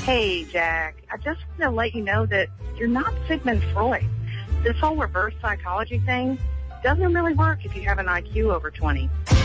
Hey, Jack. I just want to let you know that you're not Sigmund Freud. This whole reverse psychology thing doesn't really work if you have an IQ over 20.